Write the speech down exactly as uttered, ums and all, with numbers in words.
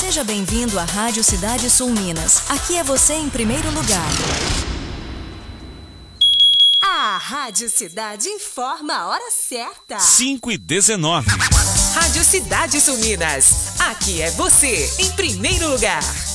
Seja bem-vindo à Rádio Cidade Sul Minas. Aqui é você em primeiro lugar. A Rádio Cidade informa a hora certa. cinco e dezenove. Rádio Cidade Sul Minas. Aqui é você em primeiro lugar.